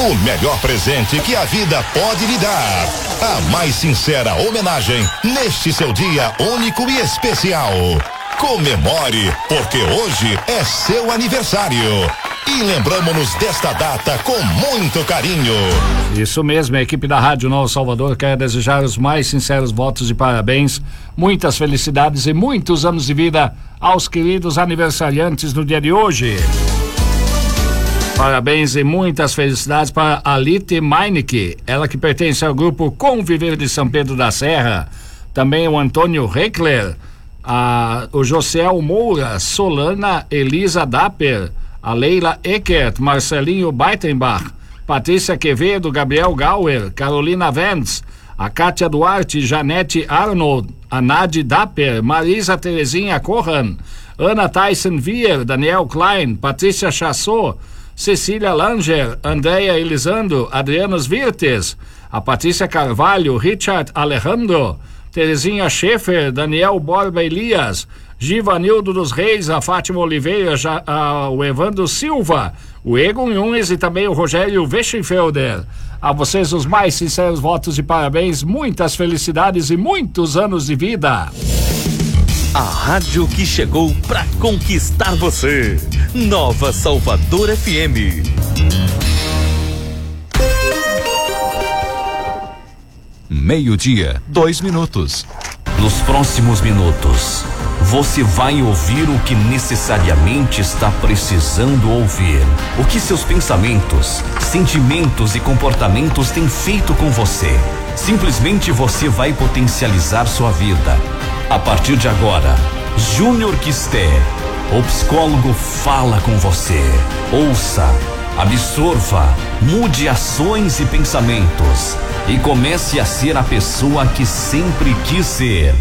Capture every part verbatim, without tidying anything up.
O melhor presente que a vida pode lhe dar. A mais sincera homenagem neste seu dia único e especial. Comemore, porque hoje é seu aniversário. E lembramos-nos desta data com muito carinho. Isso mesmo, a equipe da Rádio Novo Salvador quer desejar os mais sinceros votos de parabéns, muitas felicidades e muitos anos de vida aos queridos aniversariantes no dia de hoje. Parabéns e muitas felicidades para Alite Meineke, ela que pertence ao grupo Conviver de São Pedro da Serra. Também o Antônio Reckler, a, o Josiel Moura, Solana Elisa Dapper, a Leila Eckert, Marcelinho Beitenbach, Patrícia Quevedo, Gabriel Gauer, Carolina Vance, a Kátia Duarte, Janete Arnold, a Nadi Dapper, Marisa Terezinha Corran, Ana Tyson Vier, Daniel Klein, Patrícia Chassot, Cecília Langer, Andréia Elisandro, Adrianos Virtes, a Patrícia Carvalho, Richard Alejandro, Terezinha Schaefer, Daniel Borba Elias, Givanildo dos Reis, a Fátima Oliveira, já, a, o Evandro Silva, o Egon Nunes e também o Rogério Weschenfelder. A vocês os mais sinceros votos de parabéns, muitas felicidades e muitos anos de vida. A rádio que chegou pra conquistar você. Nova Salvador F M. Meio-dia, dois minutos. Nos próximos minutos, você vai ouvir o que necessariamente está precisando ouvir. O que seus pensamentos, sentimentos e comportamentos têm feito com você. Simplesmente você vai potencializar sua vida. A partir de agora, Júnior Quisté, o psicólogo, fala com você. Ouça, absorva, mude ações e pensamentos e comece a ser a pessoa que sempre quis ser.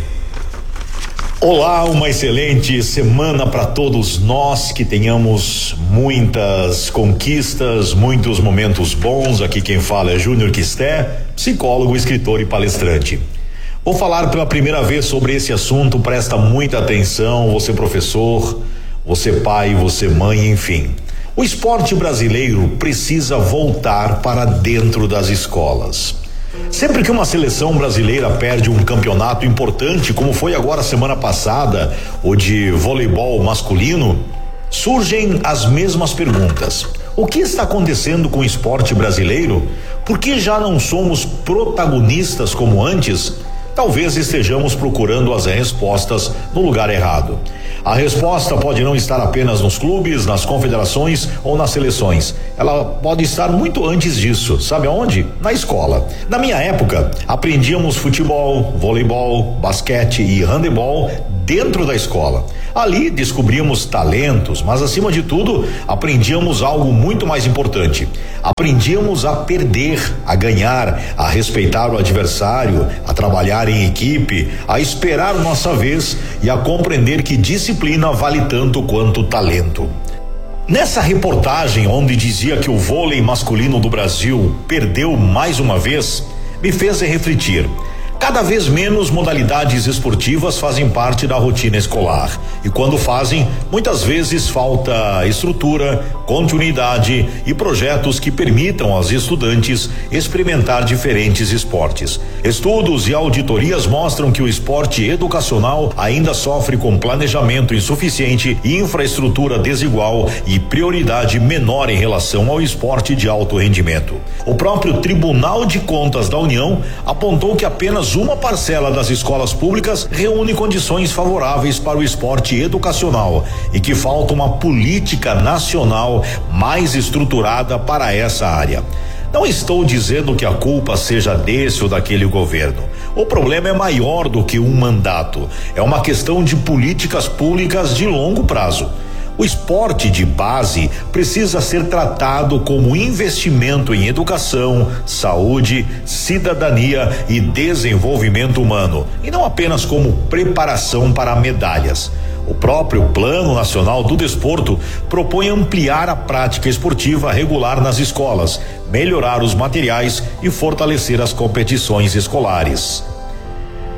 Olá, uma excelente semana para todos nós, que tenhamos muitas conquistas, muitos momentos bons. Aqui quem fala é Júnior Quisté, psicólogo, escritor e palestrante. Vou falar pela primeira vez sobre esse assunto, presta muita atenção, você professor, você pai, você mãe, enfim. O esporte brasileiro precisa voltar para dentro das escolas. Sempre que uma seleção brasileira perde um campeonato importante, como foi agora semana passada, o de voleibol masculino, surgem as mesmas perguntas. O que está acontecendo com o esporte brasileiro? Por que já não somos protagonistas como antes? Talvez estejamos procurando as respostas no lugar errado. A resposta pode não estar apenas nos clubes, nas confederações ou nas seleções. Ela pode estar muito antes disso. Sabe aonde? Na escola. Na minha época, aprendíamos futebol, voleibol, basquete e handebol dentro da escola. Ali descobrimos talentos, mas acima de tudo, aprendíamos algo muito mais importante. Aprendíamos a perder, a ganhar, a respeitar o adversário, a trabalhar em equipe, a esperar nossa vez e a compreender que disciplina vale tanto quanto talento. Nessa reportagem onde dizia que o vôlei masculino do Brasil perdeu mais uma vez, me fez refletir. Cada vez menos modalidades esportivas fazem parte da rotina escolar. E quando fazem, muitas vezes falta estrutura, continuidade e projetos que permitam aos estudantes experimentar diferentes esportes. Estudos e auditorias mostram que o esporte educacional ainda sofre com planejamento insuficiente, infraestrutura desigual e prioridade menor em relação ao esporte de alto rendimento. O próprio Tribunal de Contas da União apontou que apenas uma parcela das escolas públicas reúne condições favoráveis para o esporte educacional e que falta uma política nacional mais estruturada para essa área. Não estou dizendo que a culpa seja desse ou daquele governo. O problema é maior do que um mandato. É uma questão de políticas públicas de longo prazo. O esporte de base precisa ser tratado como investimento em educação, saúde, cidadania e desenvolvimento humano, e não apenas como preparação para medalhas. O próprio Plano Nacional do Desporto propõe ampliar a prática esportiva regular nas escolas, melhorar os materiais e fortalecer as competições escolares.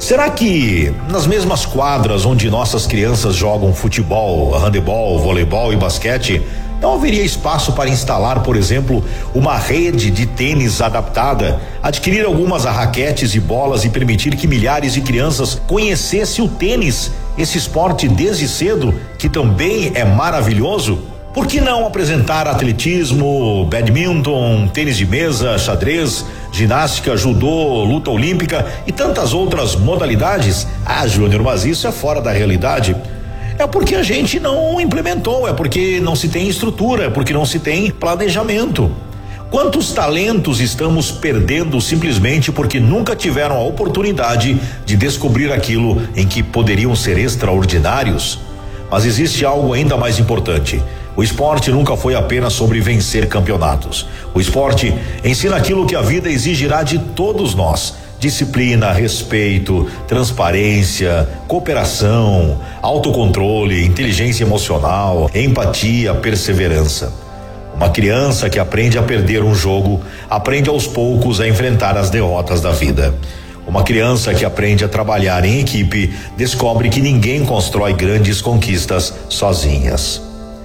Será que nas mesmas quadras onde nossas crianças jogam futebol, handebol, voleibol e basquete, não haveria espaço para instalar, por exemplo, uma rede de tênis adaptada, adquirir algumas raquetes e bolas e permitir que milhares de crianças conhecessem o tênis, esse esporte desde cedo, que também é maravilhoso? Por que não apresentar atletismo, badminton, tênis de mesa, xadrez, ginástica, judô, luta olímpica e tantas outras modalidades? Ah, Júnior, mas isso é fora da realidade. É porque a gente não implementou, é porque não se tem estrutura, é porque não se tem planejamento. Quantos talentos estamos perdendo simplesmente porque nunca tiveram a oportunidade de descobrir aquilo em que poderiam ser extraordinários? Mas existe algo ainda mais importante. O esporte nunca foi apenas sobre vencer campeonatos. O esporte ensina aquilo que a vida exigirá de todos nós: disciplina, respeito, transparência, cooperação, autocontrole, inteligência emocional, empatia, perseverança. Uma criança que aprende a perder um jogo, aprende aos poucos a enfrentar as derrotas da vida. Uma criança que aprende a trabalhar em equipe, descobre que ninguém constrói grandes conquistas sozinhas.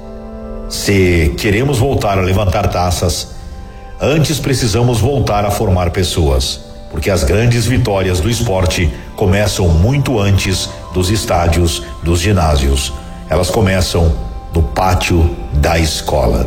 Se queremos voltar a levantar taças, antes precisamos voltar a formar pessoas, porque as grandes vitórias do esporte começam muito antes dos estádios, dos ginásios. Elas começam no pátio da escola.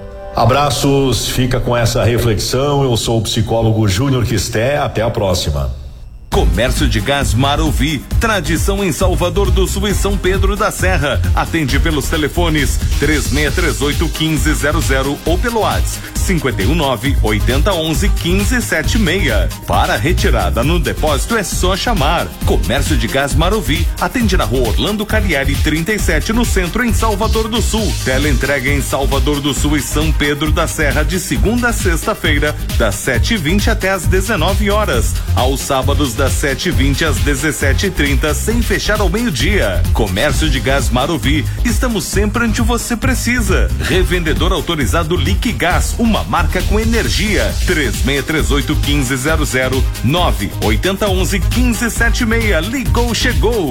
Abraços, fica com essa reflexão. Eu sou o psicólogo Júnior Quisté. Até a próxima. Comércio de Gás Maruvi, tradição em Salvador do Sul e São Pedro da Serra. Atende pelos telefones três seis três oito, um cinco zero zero ou pelo WhatsApp cinco um nove, oito zero um um, um cinco sete seis. Para retirada no depósito é só chamar. Comércio de Gás Maruvi, atende na rua Orlando Calieri trinta e sete, no centro, em Salvador do Sul. Teleentrega em Salvador do Sul e São Pedro da Serra de segunda a sexta-feira, das sete e vinte até às dezenove horas. Aos sábados das sete e vinte às dezessete e trinta, sem fechar ao meio-dia. Comércio de Gás Maruvi, estamos sempre onde você precisa. Revendedor autorizado Liquigás, uma marca com energia. três seis três oito, um cinco zero zero, nove oito zero um um, um cinco sete seis. Ligou, chegou.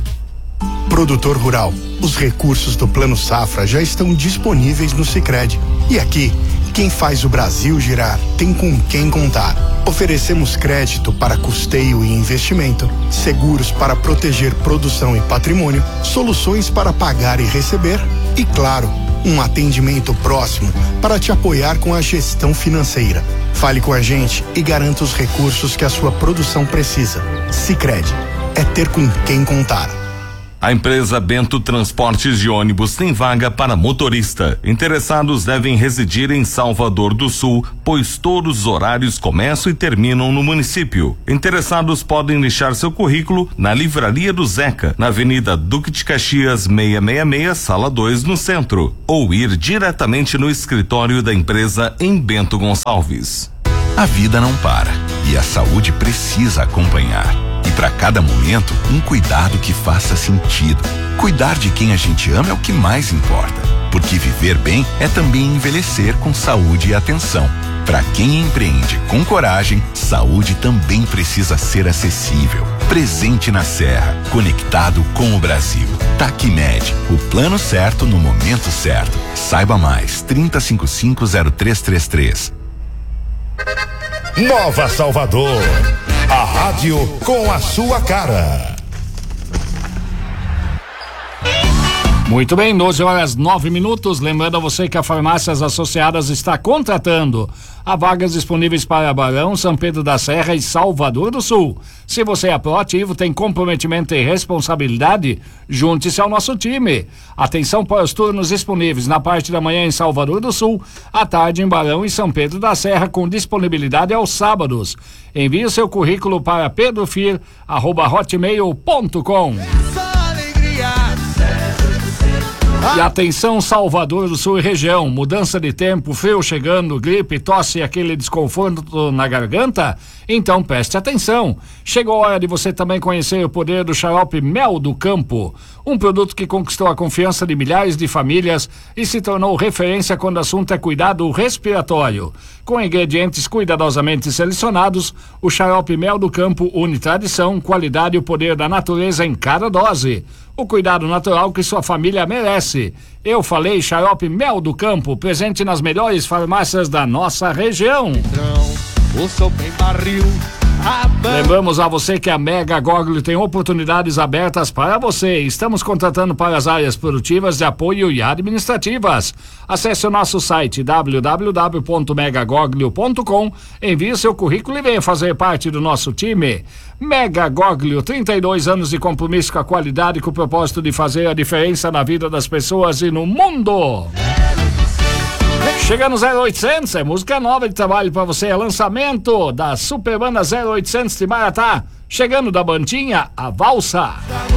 Produtor rural, os recursos do Plano Safra já estão disponíveis no Sicredi. E aqui, quem faz o Brasil girar tem com quem contar. Oferecemos crédito para custeio e investimento, seguros para proteger produção e patrimônio, soluções para pagar e receber e, claro, um atendimento próximo para te apoiar com a gestão financeira. Fale com a gente e garanta os recursos que a sua produção precisa. Sicredi, é ter com quem contar. A empresa Bento Transportes de Ônibus tem vaga para motorista. Interessados devem residir em Salvador do Sul, pois todos os horários começam e terminam no município. Interessados podem deixar seu currículo na Livraria do Zeca, na Avenida Duque de Caxias seiscentos e sessenta e seis, Sala dois, no centro, ou ir diretamente no escritório da empresa em Bento Gonçalves. A vida não para e a saúde precisa acompanhar. E para cada momento, um cuidado que faça sentido. Cuidar de quem a gente ama é o que mais importa, porque viver bem é também envelhecer com saúde e atenção. Para quem empreende com coragem, saúde também precisa ser acessível. Presente na Serra, conectado com o Brasil. Tacmed, o plano certo no momento certo. Saiba mais, trinta, cinquenta e cinco, zero três trinta e três. Nova Salvador, a rádio com a sua cara. Muito bem, doze horas nove minutos. Lembrando a você que a Farmácias Associadas está contratando. Há vagas disponíveis para Barão, São Pedro da Serra e Salvador do Sul. Se você é proativo, tem comprometimento e responsabilidade, junte-se ao nosso time. Atenção para os turnos disponíveis na parte da manhã em Salvador do Sul, à tarde em Barão e São Pedro da Serra, com disponibilidade aos sábados. Envie o seu currículo para pedrofir arroba hotmail ponto com. E atenção, Salvador do Sul e região, mudança de tempo, frio chegando, gripe, tosse e aquele desconforto na garganta? Então preste atenção. Chegou a hora de você também conhecer o poder do xarope Mel do Campo, um produto que conquistou a confiança de milhares de famílias e se tornou referência quando o assunto é cuidado respiratório. Com ingredientes cuidadosamente selecionados, o xarope Mel do Campo une tradição, qualidade e o poder da natureza em cada dose. O cuidado natural que sua família merece. Eu falei xarope Mel do Campo, presente nas melhores farmácias da nossa região. O sol bem barril. Lembramos a você que a Mega Goglio tem oportunidades abertas para você. Estamos contratando para as áreas produtivas, de apoio e administrativas. Acesse o nosso site w w w ponto mega goglio ponto com, envie seu currículo e venha fazer parte do nosso time. Mega Goglio, trinta e dois anos de compromisso com a qualidade e com o propósito de fazer a diferença na vida das pessoas e no mundo. Chega no zero oitocentos, é música nova de trabalho pra você, é lançamento da Super Banda zero oitocentos de Maratá, chegando da Bantinha, a Valsa.